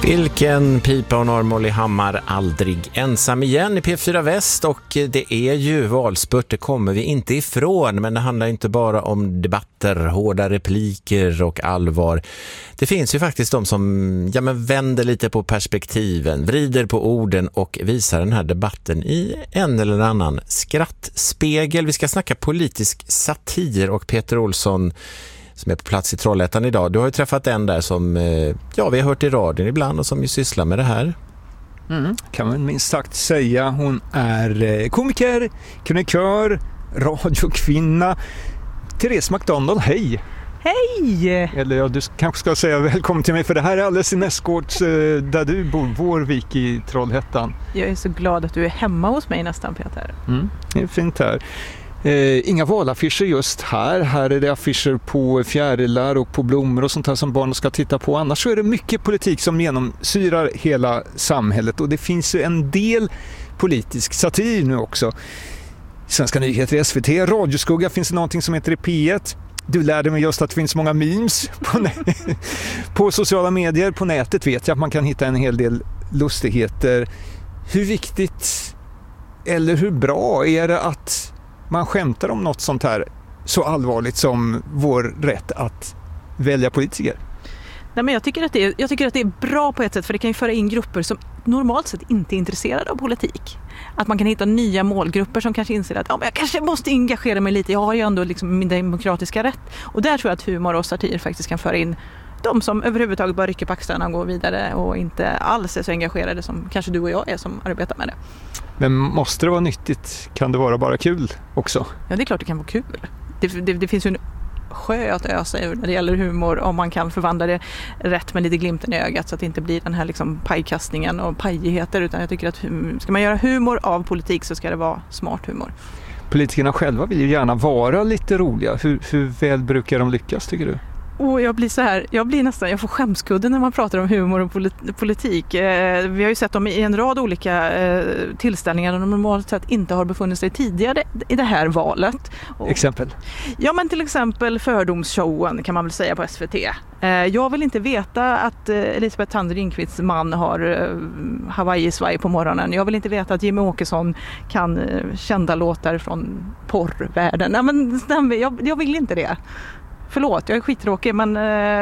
Vilken pipa och Norrmål i Hammar aldrig ensam igen i P4 Väst, och det är ju valspurt, det kommer vi inte ifrån, men det handlar inte bara om debatter, hårda repliker och allvar. Det finns ju faktiskt de som vänder lite på perspektiven, vrider på orden och visar den här debatten i en eller annan skrattspegel. Vi ska snacka politisk satir, och Peter Olsson som är på plats i Trollhättan idag. Du har ju träffat en där som vi har hört i radion ibland och som ju sysslar med det här. Kan man minst sagt säga. Hon är komiker, krönikör, radiokvinna. Therese McDonald, hej! Hej! Eller ja, du kanske ska säga välkommen till mig, för det här är alldeles i Näsgårds där du bor, Vårvik i Trollhättan. Jag är så glad att du är hemma hos mig nästan, Peter. Det är fint här. Inga valaffischer just här. Här är det affischer på fjärilar och på blommor och sånt här som barn ska titta på. Annars så är det mycket politik som genomsyrar hela samhället, och det finns ju en del politisk satir nu också. Svenska nyheter i SVT, Radioskugga finns det någonting som heter i P1. Du lärde mig just att det finns många memes på sociala medier. På nätet vet jag att man kan hitta en hel del lustigheter. Hur viktigt eller hur bra är det att man skämtar om något sånt här så allvarligt som vår rätt att välja politiker? Nej, men jag tycker att det är bra på ett sätt, för det kan ju föra in grupper som normalt sett inte är intresserade av politik. Att man kan hitta nya målgrupper som kanske inser att men jag kanske måste engagera mig lite, jag har ju ändå liksom min demokratiska rätt. Och där tror jag att humor och satir faktiskt kan föra in de som överhuvudtaget bara rycker på axlarna och går vidare och inte alls är så engagerade som kanske du och jag är som arbetar med det. Men måste det vara nyttigt? Kan det vara bara kul också? Ja, det är klart det kan vara kul. Det finns ju en sjö att ösa ur när det gäller humor, om man kan förvandla det rätt med lite glimten i ögat, så att det inte blir den här liksom pajkastningen och pajigheter, utan jag tycker att ska man göra humor av politik så ska det vara smart humor. Politikerna själva vill ju gärna vara lite roliga. Hur väl brukar de lyckas, tycker du? Och jag får skämskudden när man pratar om humor och politik. Vi har ju sett dem i en rad olika tillställningar där de normalt sett inte har befunnit sig tidigare i det här valet. Exempel? Ja, men till exempel fördomsshowen kan man väl säga på SVT. Jag vill inte veta att Elisabeth Thand Ringqvists man har Hawaii-svaj på morgonen. Jag vill inte veta att Jimmy Åkesson kan kända låtar från porrvärlden. Nej, men jag vill inte det. Förlåt, jag är skittråkig, men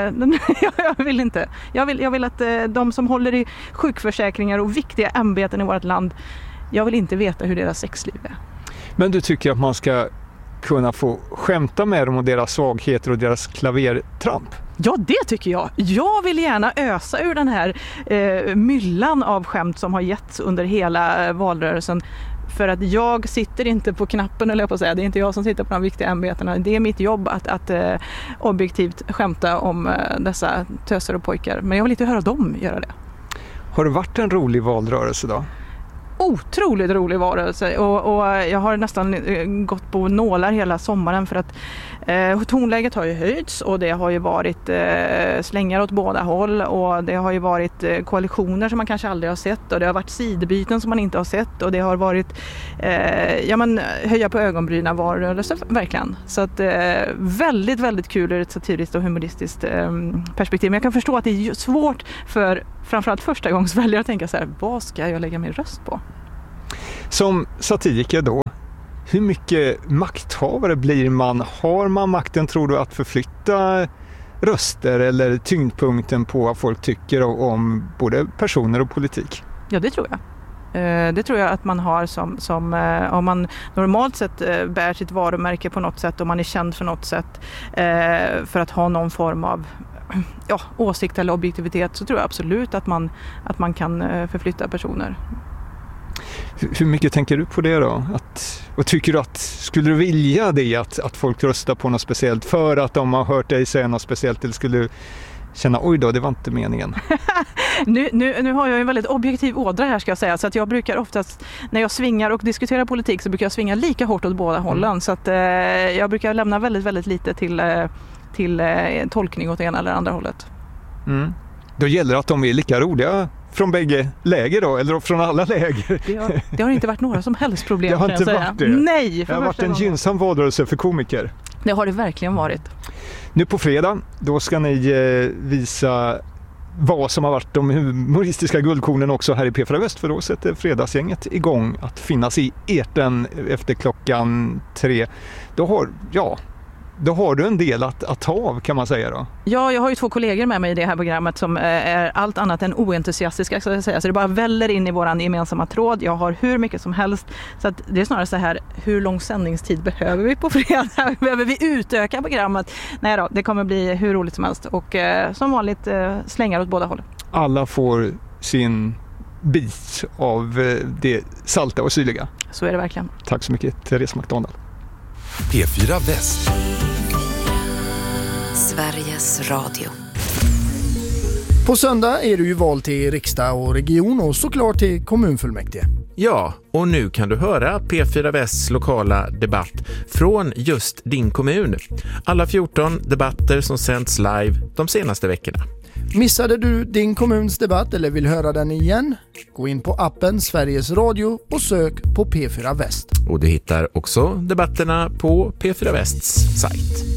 jag vill inte. Jag vill att de som håller i sjukförsäkringar och viktiga ämbeten i vårt land, jag vill inte veta hur deras sexliv är. Men du tycker att man ska kunna få skämta med dem och deras svagheter och deras klavertramp? Ja, det tycker jag. Jag vill gärna ösa ur den här myllan av skämt som har getts under hela valrörelsen. För att jag sitter inte på knappen, eller jag på att säga. Det är inte jag som sitter på de viktiga ämbetena. Det är mitt jobb att objektivt skämta om dessa töser och pojkar. Men jag vill inte höra dem göra det. Har det varit en rolig valrörelse då? Otroligt rolig valrörelse, och jag har nästan gått på nålar hela sommaren, för att tonläget har ju höjts, och det har ju varit slängar åt båda håll, och det har ju varit koalitioner som man kanske aldrig har sett, och det har varit sidbyten som man inte har sett, och det har varit höja på ögonbryna valrörelse verkligen. Så att väldigt, väldigt kul ur ett satiriskt och humoristiskt perspektiv. Men jag kan förstå att det är svårt för framförallt förstagångsväljare att tänka så här: vad ska jag lägga min röst på? Som satiriker då, hur mycket makthavare blir man? Har man makten, tror du, att förflytta röster eller tyngdpunkten på vad folk tycker om både personer och politik? Ja, det tror jag. Det tror jag att man har som om man normalt sett bär sitt varumärke på något sätt, och man är känd för något sätt för att ha någon form av åsikt eller objektivitet, så tror jag absolut att man kan förflytta personer. Hur mycket tänker du på det då? Och tycker du skulle du vilja det att folk röstar på något speciellt för att de har hört dig säga något speciellt, eller skulle du känna oj då, det var inte meningen? Nu har jag en väldigt objektiv ådra här, ska jag säga, så att jag brukar oftast, när jag svingar och diskuterar politik, så brukar jag svinga lika hårt åt båda hållen, så att jag brukar lämna väldigt, väldigt lite till tolkning åt det ena eller andra hållet. Då gäller det att de är lika roliga från bägge läger då, eller från alla läger? Det har inte varit några som helst problem. Det har inte varit det? Nej! Det har varit en gynnsam valrörelse för komiker. Det har det verkligen varit. Nu på fredag, då ska ni visa vad som har varit de humoristiska guldkornen också här i P4 Väst, för då sätter fredagsgänget igång att finnas i etern efter klockan 3. Då har du en del att ta av, kan man säga då. Ja, jag har ju 2 kollegor med mig i det här programmet som är allt annat än oentusiastiska, så att säga. Så det bara väller in i våran gemensamma tråd. Jag har hur mycket som helst. Så att det är snarare så här, hur lång sändningstid behöver vi på fredag? Behöver vi utöka programmet? Nej då, det kommer bli hur roligt som helst. Och som vanligt slängar åt båda håll. Alla får sin bit av det salta och syrliga. Så är det verkligen. Tack så mycket, Therese McDonald. P4 Väst. Sveriges Radio. På söndag är det ju val till riksdag och region och såklart till kommunfullmäktige. Ja, och nu kan du höra P4 Västs lokala debatt från just din kommun. Alla 14 debatter som sänds live de senaste veckorna. Missade du din kommuns debatt eller vill höra den igen? Gå in på appen Sveriges Radio och sök på P4 Väst. Och du hittar också debatterna på P4 Västs sajt.